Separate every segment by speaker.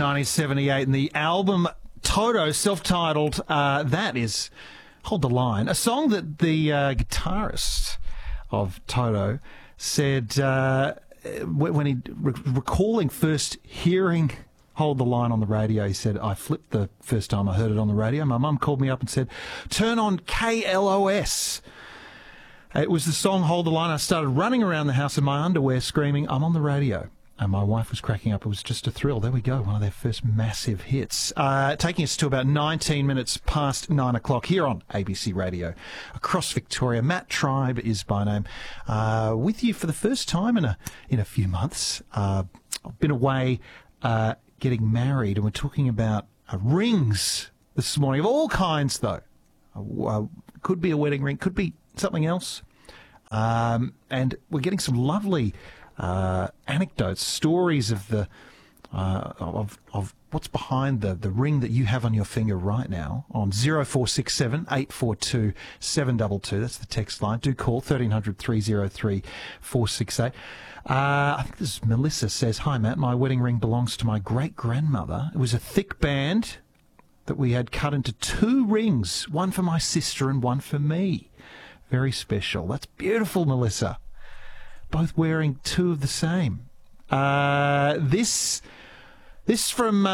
Speaker 1: 1978, and the album Toto, self-titled, that is Hold the Line, a song that the guitarist of Toto said when he recalling first hearing Hold the Line on the radio, he said, I flipped the first time I heard it on the radio. My mum called me up and said, turn on KLOS. It was the song Hold the Line. I started running around the house in my underwear screaming, I'm on the radio. And my wife was cracking up. It was just a thrill. There we go, one of their first massive hits. Taking us to about 19 minutes past 9 o'clock here on ABC Radio across Victoria. Matt Tribe is by name. With you for the first time in a few months. I've been away getting married, and we're talking about rings this morning, of all kinds, though. Could be a wedding ring, could be something else. And we're getting some lovely anecdotes, stories of the of what's behind the ring that you have on your finger right now on 0467 842 722. That's the text line. Do call 1300 303 468. I think this is Melissa says, hi Matt, my wedding ring belongs to my great-grandmother. It was a thick band that we had cut into 2 rings, one for my sister and one for me. Very special. That's beautiful, Melissa. Both wearing 2 of the same. This from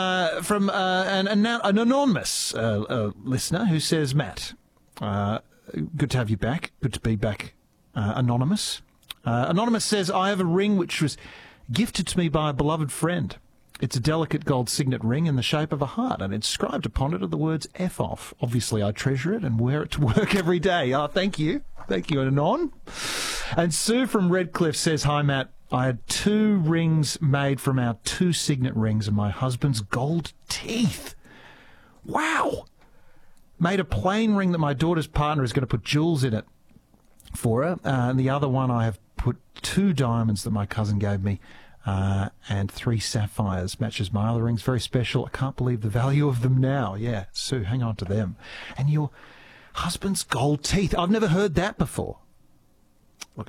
Speaker 1: an anonymous listener who says, Matt, good to have you back. Good to be back, Anonymous. Anonymous says, I have a ring which was gifted to me by a beloved friend. It's a delicate gold signet ring in the shape of a heart, and inscribed upon it are the words F off. Obviously, I treasure it and wear it to work every day. Oh, thank you. Thank you, Anon. And Sue from Redcliffe says, hi, Matt. I had 2 rings made from our 2 signet rings and my husband's gold teeth. Wow. Made a plain ring that my daughter's partner is going to put jewels in it for her. And the other one I have put 2 diamonds that my cousin gave me. And 3 sapphires. Matches my other rings. Very special. I can't believe the value of them now. Yeah, Sue, hang on to them. And your husband's gold teeth. I've never heard that before. Look,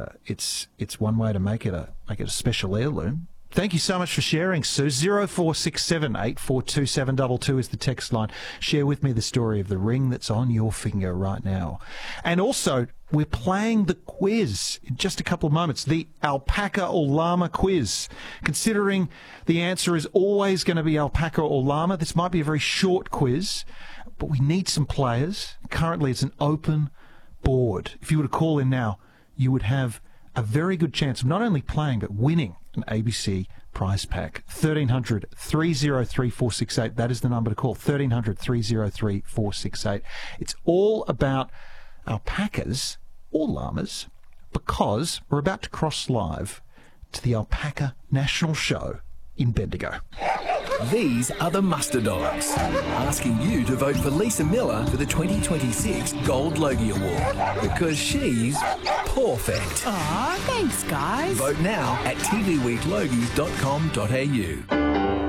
Speaker 1: it's one way to make it a special heirloom. Thank you so much for sharing, Sue. 0467 842 722 is the text line. Share with me the story of the ring that's on your finger right now. And also, we're playing the quiz in just a couple of moments, the alpaca or llama quiz. Considering the answer is always going to be alpaca or llama, this might be a very short quiz, but we need some players. Currently, it's an open board. If you were to call in now, you would have a very good chance of not only playing, but winning an ABC prize pack. 1300 303 468. That is the number to call. 1300 303 468. It's all about alpacas or llamas, because we're about to cross live to the Alpaca National Show in Bendigo.
Speaker 2: These are the Mustadogs, asking you to vote for Lisa Miller for the 2026 Gold Logie Award, because she's perfect.
Speaker 3: Aw, thanks, guys.
Speaker 2: Vote now at tvweeklogies.com.au.